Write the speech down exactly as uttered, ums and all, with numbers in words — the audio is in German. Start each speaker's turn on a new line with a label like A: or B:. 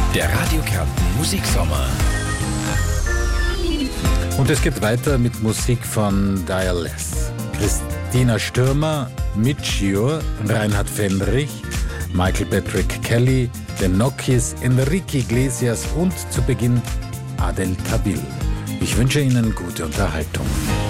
A: Der Radio Kärnten Musiksommer.
B: Und es geht weiter mit Musik von Direless. Christina Stürmer, Michior, Reinhard Fendrich, Michael Patrick Kelly, The Nokis, Enrique Iglesias und zu Beginn Adel Tabil. Ich wünsche Ihnen gute Unterhaltung.